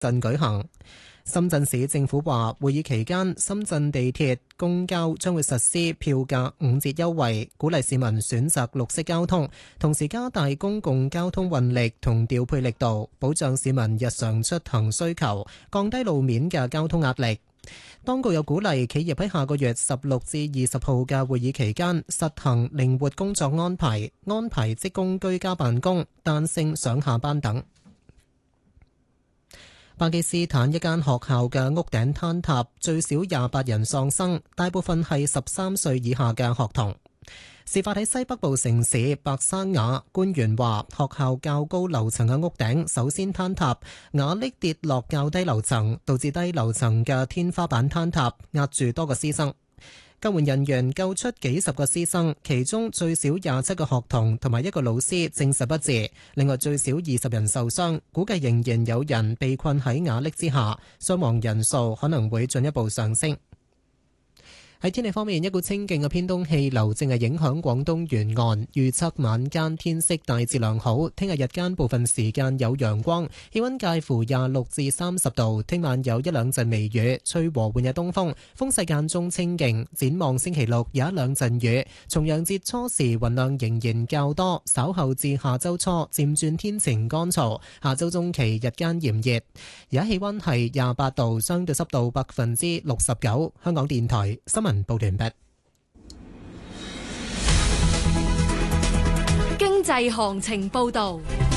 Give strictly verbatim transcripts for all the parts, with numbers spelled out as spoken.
鎮舉行。深圳市政府話，會議期間，深圳地鐵、公交將會實施票價五折優惠，鼓勵市民選擇綠色交通，同時加大公共交通運力同調配力度，保障市民日常出行需求，降低路面嘅交通壓力。當局又鼓勵企業喺下個月十六至二十號嘅會議期間實行靈活工作安排，安排職工居家辦公、彈性上下班等。巴基斯坦一間學校嘅屋頂坍塌，最少廿八人喪生，大部分係十三歲以下嘅學童。事發喺西北部城市白沙瓦，官員話學校較高樓層嘅屋頂首先坍塌，瓦礫跌落較低樓層，導致低樓層嘅天花板坍塌，壓住多個師生。救援人員救出幾十個師生，其中最少廿七個學童同埋一個老師證實不治，另外最少二十人受傷，估計仍然有人被困喺瓦礫之下，傷亡人數可能會進一步上升。喺天氣方面，一股清勁嘅偏東氣流正係影響廣東沿岸，預測晚間天色大致良好，聽日日間部分時間有陽光，氣溫介乎廿六至三十度，聽晚有一兩陣微雨，吹和緩嘅東風，風勢間中清勁。展望星期六有一兩陣雨，重陽節初時雲量仍然較多，稍後至下周初漸轉天晴乾燥，下周中期日間炎熱。而家氣溫係廿八度，相對濕度百分之六十九。香港電台新聞報完畢。 經濟行情報道。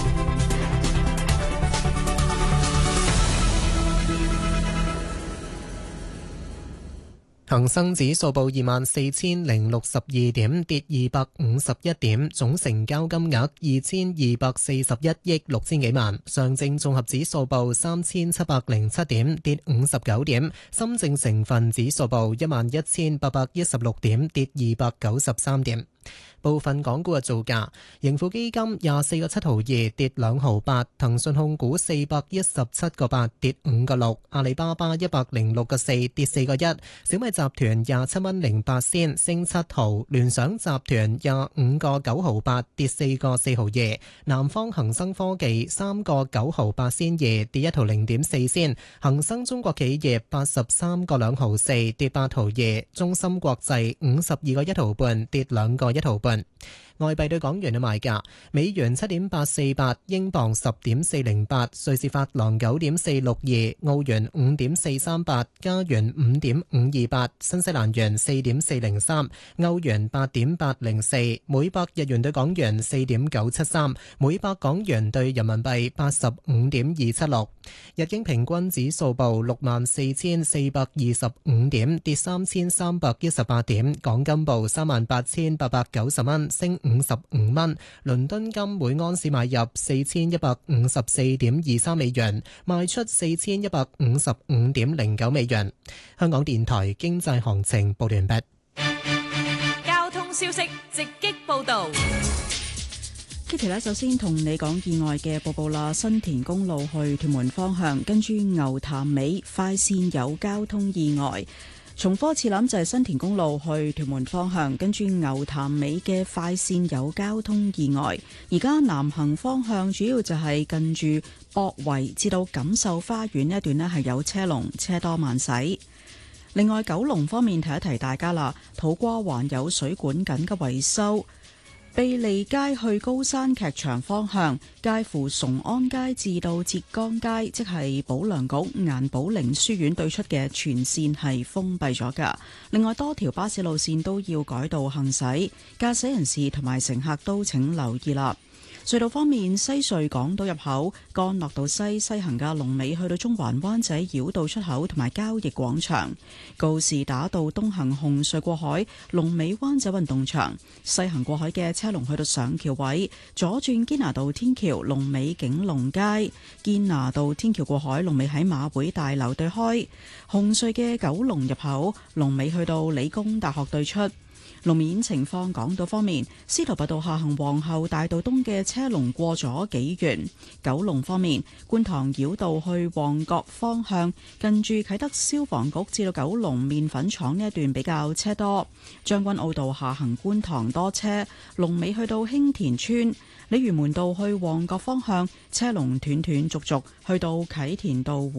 恒生指數報二萬四千零六十二點，跌二百五十一點，總成交金額二千二百四十一億六千幾萬。上證綜合指數報三千七百零七點，跌五十九點。深證成分指數報一萬一千八百一十六點，跌二百九十三點。部分港股嘅造價：盈富基金廿四個七毫二跌兩毫八，騰訊控股四百一十七個八跌五個六，阿里巴巴一百零六個四跌四個一，小米集團廿七蚊零八仙升七毫，聯想集團廿五個九毫八跌四個四毫二，南方恒生科技三個九毫八仙二跌一毫零點四仙，恒生中國企業八十三個兩毫四跌八毫二，中芯國際五十二個一毫半跌兩個一毫半。外幣對港元嘅賣價：美元七點八四八，英鎊十點四零八，瑞士法郎九點四六二，澳元五點四三八，加元五點五二八，新西蘭元四點四零三，歐元八點八零四，每百日元對港元四點九七三，每百港元對人民幣八十五點二七六。日經平均指數報六萬四千四百二十五點，跌三千三百一十八點。港金報三萬八千八百九十蚊，升五十五蚊。倫敦金每安士買入四千一百五十四點二三美元，賣出四千一百五十五點零九美元。香港電台經濟行情報完畢。 交通消息直擊報道。 Kitty 咧，首先同你講意外嘅報告啦。新田公路去屯門方向，跟住牛潭尾快線有交通意外。重科次諗就係新田公路去屯門方向，跟住牛潭尾嘅快線有交通意外。而家南行方向主要就係近住博圍至到錦繡花園呢一段呢係有車龍，車多慢駛。另外九龍方面提一提大家啦，土瓜灣有水管緊急維修。庇利街去高山劇場方向，介乎崇安街至到浙江街，即係保良局顏寶玲書院對出嘅全線係封閉咗㗎。另外多條巴士路線都要改道行駛，駕駛人士同埋乘客都請留意啦。隧道方面，西隧港島入口干諾道西西行嘅龍尾去到中環灣仔繞道出口同埋交易廣場，告士打道東行紅隧過海龍尾灣仔運動場，西行過海嘅車龍去到上橋位，左轉堅拿道天橋龍尾景隆街，堅拿道天橋過海龍尾喺馬會大樓對開，紅隧嘅九龍入口龍尾去到理工大學對出。路面情況，港島方面，司徒拔道下行皇后大道東嘅車龍過咗幾遠。九龍方面，觀塘繞道去旺角方向，近住啟德消防局至到九龍麵粉廠呢一段比較車多。將軍澳道下行觀塘多車，龍尾去到興田村。鯉魚門道去旺角方向，車龍斷斷續續去到啟田道。